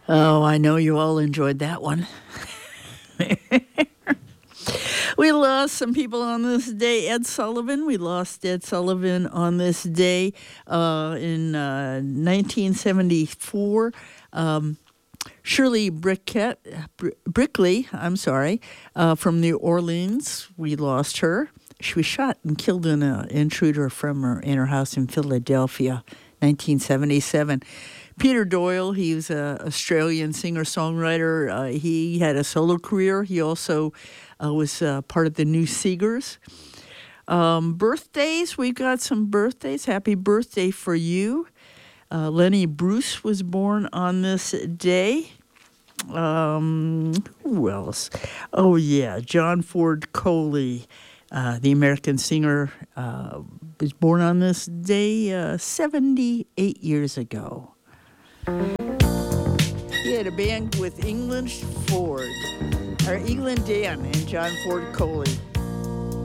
Oh, I know you all enjoyed that one. We lost some people on this day. Ed Sullivan, we lost Ed Sullivan on this day in 1974. Shirley Brickley, from New Orleans, we lost her. She was shot and killed in an intruder in her house in Philadelphia, 1977. Peter Doyle, he was an Australian singer-songwriter. He had a solo career. He also was part of the New Seegers. Birthdays, we've got some birthdays. Happy birthday for you. Lenny Bruce was born on this day. Who else? Oh, yeah, John Ford Coley, the American singer, was born on this day 78 years ago. He had a band with England Dan and John Ford Coley.